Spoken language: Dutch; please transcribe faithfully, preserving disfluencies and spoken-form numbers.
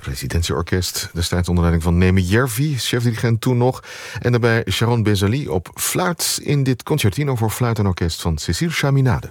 Residentieorkest, destijds onder leiding van Neme Järvi, chefdirigent toen nog. En daarbij Sharon Bezali op fluit in dit concertino voor fluit en orkest van Cécile Chaminade.